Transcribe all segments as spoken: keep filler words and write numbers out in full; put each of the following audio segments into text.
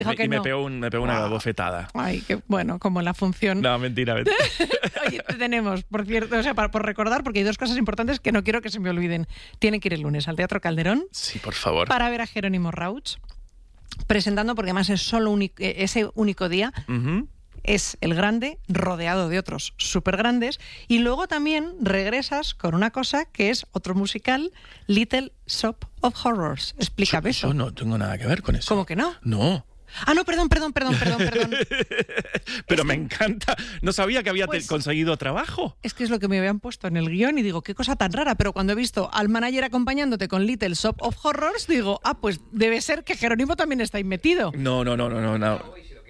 Dijo me, que y me no. pegó, un, me pegó una Wow. bofetada. Ay, qué bueno, como la función. No, mentira, mentira. Oye, te tenemos, por cierto, o sea, para, por recordar, porque hay dos cosas importantes que no quiero que se me olviden. Tienen que ir el lunes al Teatro Calderón Sí, por favor. para ver a Jerónimo Rauch presentando, porque además es solo único, ese único día. Uh-huh. Es el grande rodeado de otros súper grandes. Y luego también regresas con una cosa que es otro musical, Little Shop of Horrors. Explícame yo, eso. Yo no tengo nada que ver con eso. ¿Cómo que no? No. Ah, no, perdón, perdón, perdón, perdón, perdón. Pero Es me que- encanta. No sabía que había Pues- te- conseguido trabajo. Es que es lo que me habían puesto en el guión y digo, qué cosa tan rara. Pero cuando he visto al manager acompañándote con Little Shop of Horrors, digo, ah, pues debe ser que Jerónimo también está ahí metido. No, no, no, no, no. no.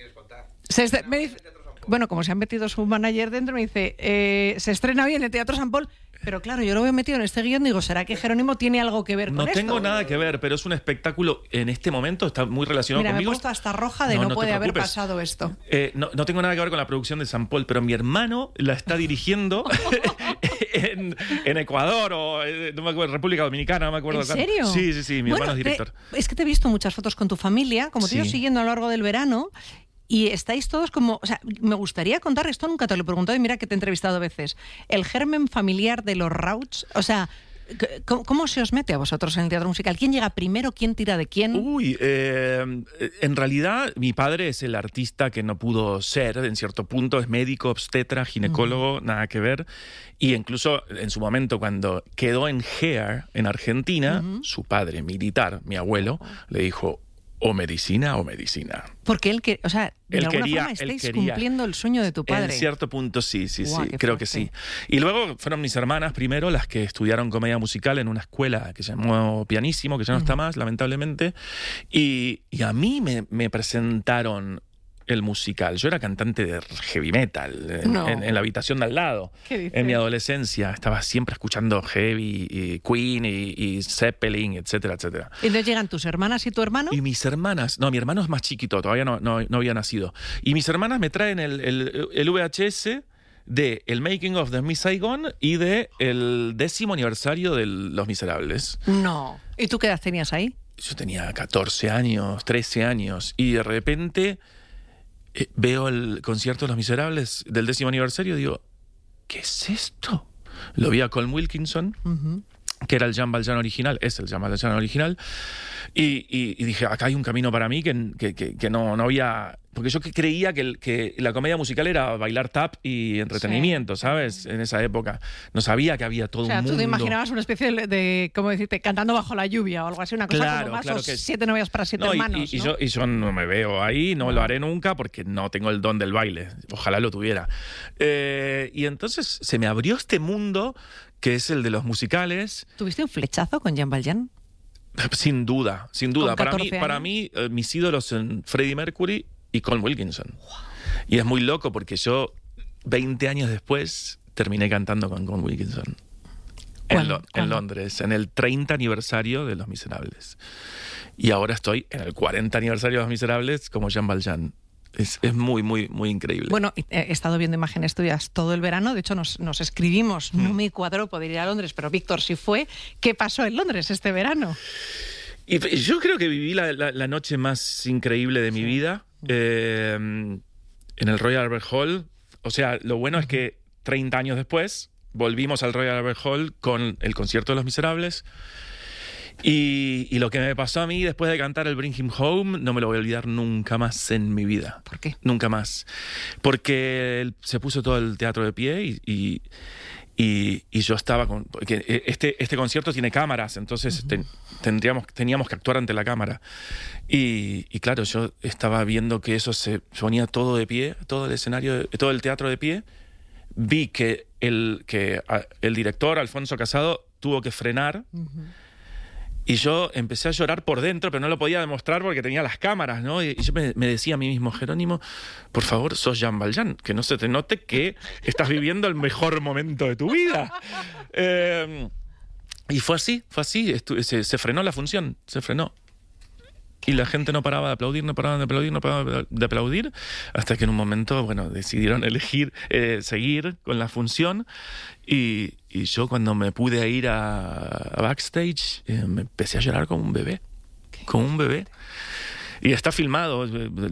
Se est- me dice- bueno, como se ha metido su manager dentro, me dice, eh, se estrena hoy en el Teatro San Paul. Pero claro, yo lo veo metido en este guión, digo, ¿será que Jerónimo tiene algo que ver con No esto? tengo nada que ver, pero es un espectáculo en este momento, está muy relacionado Mira, me he conmigo. puesto hasta roja de No, no, no te puede haber preocupes. pasado esto. Eh, no, no tengo nada que ver con la producción de San Paul, pero mi hermano la está dirigiendo en, en Ecuador o eh, no me acuerdo, República Dominicana, no me acuerdo. ¿En cuándo. serio? Sí, sí, sí, mi Bueno, hermano es te- director. es que te he visto muchas fotos con tu familia, como te he ido Sí. siguiendo a lo largo del verano, y estáis todos como... O sea, me gustaría contar, esto nunca te lo he preguntado, y mira que te he entrevistado a veces, el germen familiar de los Rauch, o sea... ¿Cómo, ¿Cómo se os mete a vosotros en el teatro musical? ¿Quién llega primero? ¿Quién tira de quién? Uy, eh, en realidad mi padre es el artista que no pudo ser, en cierto punto, es médico, obstetra, ginecólogo, uh-huh. nada que ver. Y incluso en su momento cuando quedó en Hair, en Argentina, uh-huh. su padre militar, mi abuelo, uh-huh. le dijo, o medicina o medicina. Porque él, que, o sea, de él alguna quería, forma estáis quería. cumpliendo el sueño de tu padre. En cierto punto sí, sí, Guau, sí, qué creo fuerte. que sí. Y luego fueron mis hermanas primero las que estudiaron comedia musical en una escuela que se llamó Pianísimo, que ya no uh-huh. está más, lamentablemente. Y, y a mí me, me presentaron el musical. Yo era cantante de heavy metal en, no. en, en la habitación de al lado. ¿Qué dices? En mi adolescencia estaba siempre escuchando heavy, y Queen y, y Zeppelin, etcétera, etcétera. Y entonces llegan tus hermanas y tu hermano. Y mis hermanas, no, mi hermano es más chiquito, todavía no, no, no había nacido. Y mis hermanas me traen el, el, el V H S de el Making of the Miss Saigon y de el décimo aniversario de Los Miserables. No. ¿Y tú qué edad tenías ahí? Yo tenía catorce años, trece años, y de repente eh, veo el concierto de Los Miserables del décimo aniversario y digo, ¿qué es esto? Lo vi a Colm Wilkinson, uh-huh. que era el Jean Valjean original, es el Jean Valjean original, y, y, y dije, acá hay un camino para mí que, que, que, que no, no había... Porque yo que creía que, el, que la comedia musical era bailar tap y entretenimiento, sí. ¿sabes? En esa época. No sabía que había todo o sea, un mundo. Tú te imaginabas una especie de, de, ¿cómo decirte? Cantando bajo la lluvia o algo así, una cosa claro, como más, claro o que... siete novias para siete no, hermanos, y, y, ¿no? y, yo, y yo no me veo ahí, no, no lo haré nunca porque no tengo el don del baile. Ojalá lo tuviera. Eh, y entonces se me abrió este mundo que es el de los musicales. ¿Tuviste un flechazo con Jean Valjean? Sin duda, sin duda. Para mí, años? para mí eh, mis ídolos son Freddie Mercury y Colm Wilkinson. Wow. Y es muy loco porque yo, veinte años después, terminé cantando con Colm Wilkinson. En, Lo- en Londres, en el treinta aniversario de Los Miserables. Y ahora estoy en el cuarenta aniversario de Los Miserables como Jean Valjean. Es, es muy, muy, muy increíble. Bueno, he estado viendo imágenes tuyas todo el verano. De hecho, nos, nos escribimos. Mm. No me cuadró poder ir a Londres, pero Víctor sí fue. ¿Qué pasó en Londres este verano? Y yo creo que viví la, la, la noche más increíble de mi sí. vida eh, en el Royal Albert Hall. O sea, lo bueno uh-huh. es que treinta años después volvimos al Royal Albert Hall con el concierto de Los Miserables. Y, y lo que me pasó a mí después de cantar el Bring Him Home no me lo voy a olvidar nunca más en mi vida. ¿Por qué? Nunca más. Porque él, se puso todo el teatro de pie y... y Y, y yo estaba con... Porque este, este concierto tiene cámaras, entonces uh-huh. ten, tendríamos, teníamos que actuar ante la cámara. Y, y claro, yo estaba viendo que eso se ponía todo de pie, todo el escenario, todo el teatro de pie. Vi que el, que el director, Alfonso Casado, tuvo que frenar. Uh-huh. Y yo empecé a llorar por dentro, pero no lo podía demostrar porque tenía las cámaras, ¿no? Y yo me, me decía a mí mismo, Jerónimo, por favor, sos Jean Valjean, que no se te note que estás viviendo el mejor momento de tu vida. Eh, y fue así, fue así, estu- se, se frenó la función, se frenó. Y la gente no paraba de aplaudir, no paraba de aplaudir, no paraba de aplaudir, hasta que en un momento, bueno, decidieron elegir, eh, seguir con la función. Y, y yo cuando me pude ir a, a backstage, eh, me empecé a llorar como un bebé, como un bebé. Y está filmado,